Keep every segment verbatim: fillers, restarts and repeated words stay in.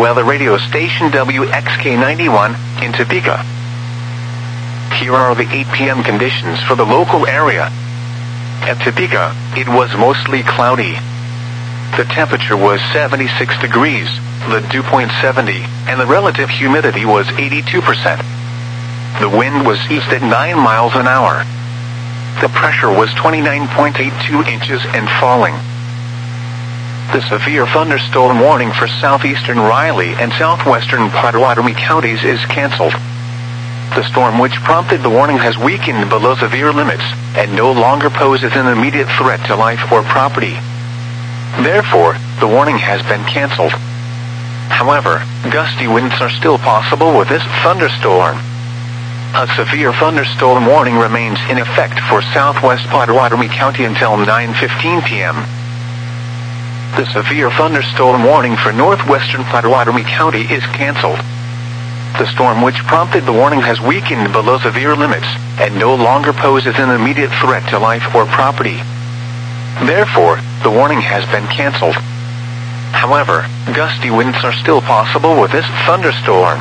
weather radio station W X K ninety-one in Topeka. Here are the eight p m conditions for the local area. At Topeka, it was mostly cloudy. The temperature was seventy-six degrees, the dew point seventy, and the relative humidity was eighty-two percent. The wind was east at nine miles an hour. The pressure was twenty-nine point eight two inches and falling. The severe thunderstorm warning for southeastern Riley and southwestern Potawatomi counties is canceled. The storm which prompted the warning has weakened below severe limits and no longer poses an immediate threat to life or property. Therefore, the warning has been canceled. However, gusty winds are still possible with this thunderstorm. A severe thunderstorm warning remains in effect for southwest Potawatomi County until nine fifteen p m The severe thunderstorm warning for northwestern Potawatomi County is canceled. The storm which prompted the warning has weakened below severe limits and no longer poses an immediate threat to life or property. Therefore, the warning has been canceled. However, gusty winds are still possible with this thunderstorm.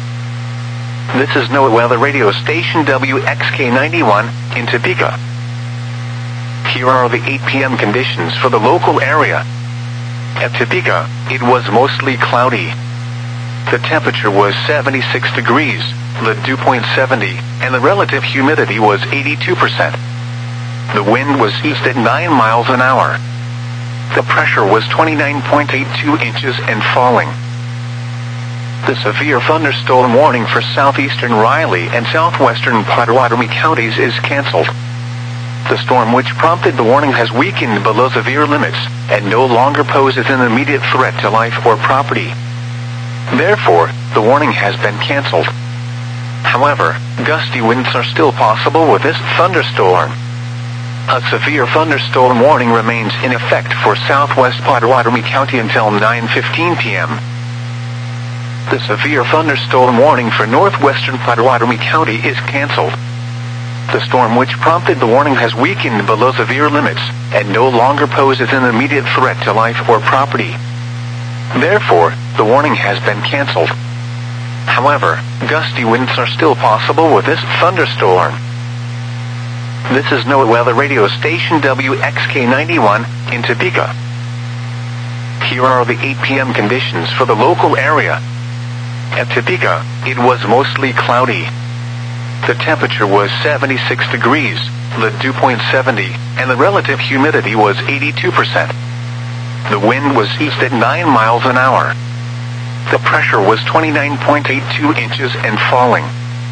This is NOAA Weather Radio Station W X K ninety-one in Topeka. Here are the eight p m conditions for the local area. At Topeka, it was mostly cloudy. The temperature was seventy-six degrees, the dew point seventy, and the relative humidity was eighty-two percent. The wind was east at nine miles an hour. The pressure was twenty-nine point eight two inches and falling. The severe thunderstorm warning for southeastern Riley and southwestern Potawatomi counties is canceled. The storm which prompted the warning has weakened below severe limits and no longer poses an immediate threat to life or property. Therefore, the warning has been canceled. However, gusty winds are still possible with this thunderstorm. A severe thunderstorm warning remains in effect for southwest Potawatomi County until nine fifteen p m The severe thunderstorm warning for northwestern Potawatomi County is canceled. The storm which prompted the warning has weakened below severe limits and no longer poses an immediate threat to life or property. Therefore, the warning has been canceled. However, gusty winds are still possible with this thunderstorm. This is NOAA Weather Radio Station W X K ninety-one in Topeka. Here are the eight p m conditions for the local area. At Topeka, it was mostly cloudy. The temperature was seventy-six degrees, the dew point seventy, and the relative humidity was eighty-two percent. The wind was east at nine miles an hour. The pressure was twenty-nine point eight two inches and falling.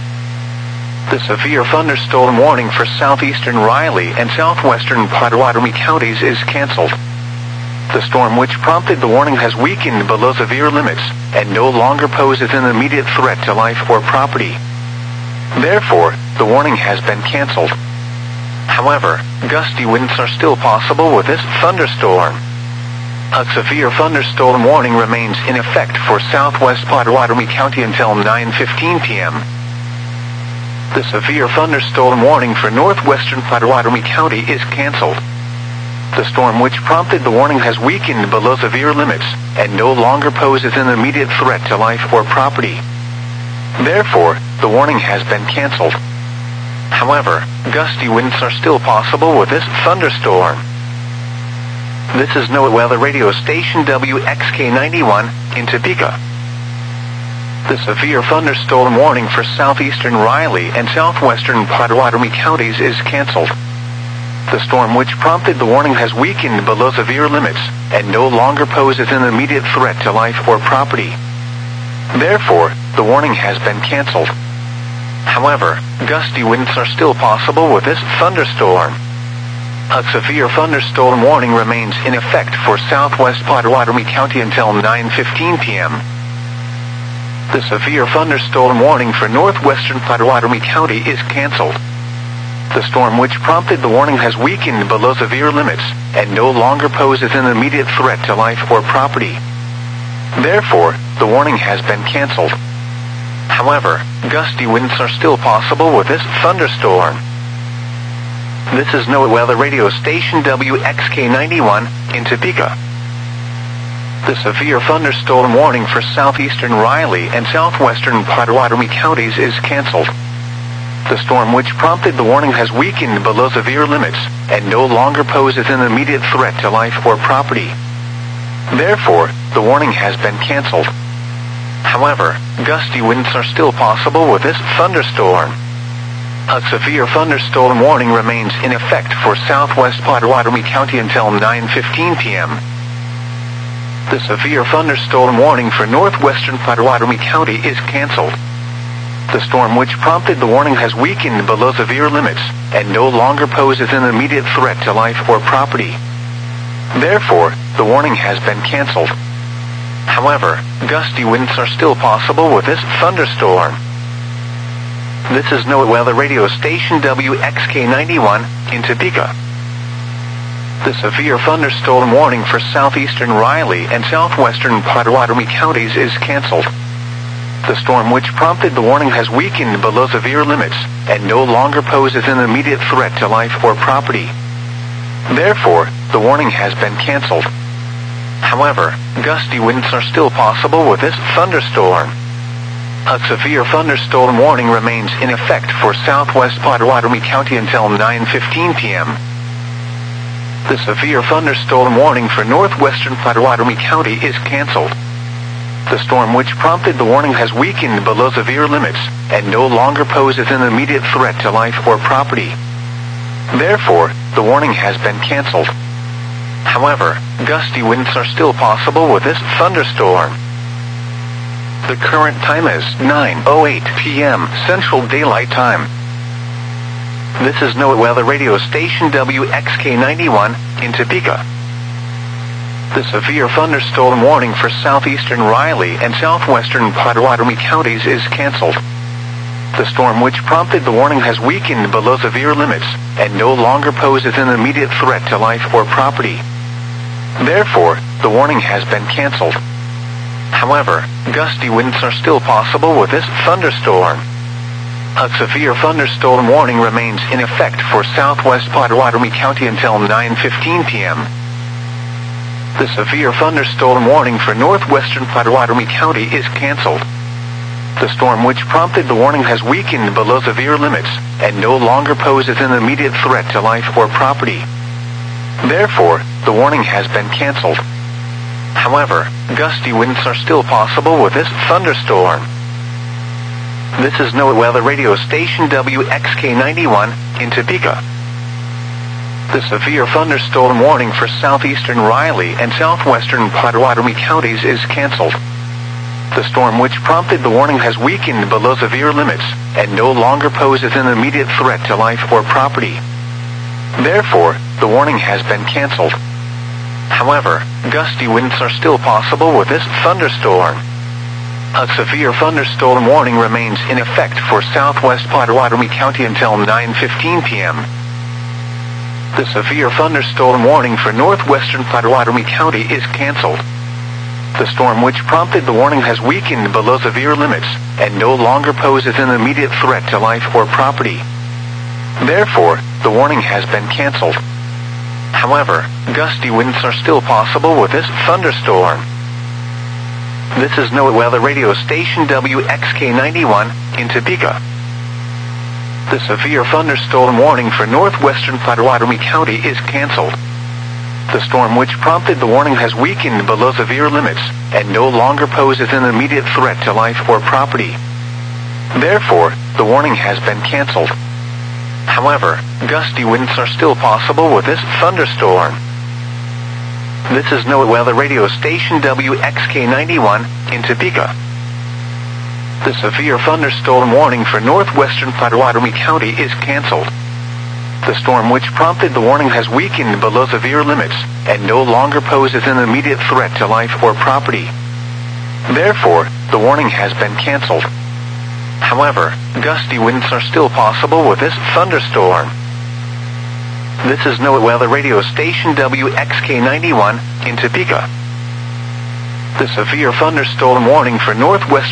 The severe thunderstorm warning for southeastern Riley and southwestern Potawatomi counties is canceled. The storm which prompted the warning has weakened below severe limits and no longer poses an immediate threat to life or property. Therefore, the warning has been canceled. However, gusty winds are still possible with this thunderstorm. A severe thunderstorm warning remains in effect for southwest Potawatomi County until nine fifteen p m The severe thunderstorm warning for northwestern Potawatomi County is canceled. The storm which prompted the warning has weakened below severe limits and no longer poses an immediate threat to life or property. Therefore, the warning has been canceled. However, gusty winds are still possible with this thunderstorm. This is NOAA Weather Radio Station W X K ninety-one in Topeka. The severe thunderstorm warning for southeastern Riley and southwestern Potawatomi counties is canceled. The storm which prompted the warning has weakened below severe limits and no longer poses an immediate threat to life or property. Therefore, the warning has been canceled. However, gusty winds are still possible with this thunderstorm. A severe thunderstorm warning remains in effect for southwest Potawatomi County until nine fifteen p m The severe thunderstorm warning for northwestern Potawatomi County is canceled. The storm which prompted the warning has weakened below severe limits and no longer poses an immediate threat to life or property. Therefore, the warning has been canceled. However, gusty winds are still possible with this thunderstorm. This is NOAA Weather Radio Station W X K ninety-one in Topeka. The severe thunderstorm warning for southeastern Riley and southwestern Potawatomi counties is canceled. The storm which prompted the warning has weakened below severe limits and no longer poses an immediate threat to life or property. Therefore, the warning has been canceled. However, gusty winds are still possible with this thunderstorm. A severe thunderstorm warning remains in effect for southwest Potawatomi County until nine fifteen p m The severe thunderstorm warning for northwestern Potawatomi County is canceled. The storm which prompted the warning has weakened below severe limits and no longer poses an immediate threat to life or property. Therefore, the warning has been canceled. However, gusty winds are still possible with this thunderstorm. This is NOAA Weather Radio Station W X K ninety-one in Topeka. The severe thunderstorm warning for southeastern Riley and southwestern Potawatomi counties is canceled. The storm which prompted the warning has weakened below severe limits and no longer poses an immediate threat to life or property. Therefore, the warning has been canceled. However, gusty winds are still possible with this thunderstorm. A severe thunderstorm warning remains in effect for southwest Potawatomi County until nine fifteen p m The severe thunderstorm warning for northwestern Potawatomi County is canceled. The storm which prompted the warning has weakened below severe limits and no longer poses an immediate threat to life or property. Therefore, the warning has been canceled. However, gusty winds are still possible with this thunderstorm. The current time is nine oh eight p m Central Daylight Time. This is NOAA Weather Radio Station W X K ninety-one in Topeka. The severe thunderstorm warning for southeastern Riley and southwestern Potawatomi counties is canceled. The storm which prompted the warning has weakened below severe limits and no longer poses an immediate threat to life or property. Therefore, the warning has been canceled. However, gusty winds are still possible with this thunderstorm. A severe thunderstorm warning remains in effect for southwest Potawatomi County until nine fifteen p m The severe thunderstorm warning for northwestern Potawatomi County is canceled. The storm which prompted the warning has weakened below severe limits and no longer poses an immediate threat to life or property. Therefore, the warning has been canceled. However, gusty winds are still possible with this thunderstorm. This is NOAA Weather Radio Station W X K ninety-one in Topeka. The severe thunderstorm warning for southeastern Riley and southwestern Potawatomi counties is canceled. The storm which prompted the warning has weakened below severe limits and no longer poses an immediate threat to life or property. Therefore, the warning has been canceled. However, gusty winds are still possible with this thunderstorm. A severe thunderstorm warning remains in effect for southwest Potawatomi County until nine fifteen p m The severe thunderstorm warning for northwestern Potawatomi County is canceled. The storm which prompted the warning has weakened below severe limits and no longer poses an immediate threat to life or property. Therefore, the warning has been canceled. However, gusty winds are still possible with this thunderstorm. This is NOAA Weather Radio Station W X K ninety-one in Topeka. The severe thunderstorm warning for northwestern Potawatomi County is canceled. The storm which prompted the warning has weakened below severe limits and no longer poses an immediate threat to life or property. Therefore, the warning has been canceled. However, gusty winds are still possible with this thunderstorm. This is NOAA Weather Radio Station W X K ninety-one in Topeka. The severe thunderstorm warning for northwestern Potawatomi County is canceled. The storm which prompted the warning has weakened below severe limits and no longer poses an immediate threat to life or property. Therefore, the warning has been canceled. However, gusty winds are still possible with this thunderstorm. This is NOAA Weather Radio Station W X K ninety-one in Topeka. The severe thunderstorm warning for northwestern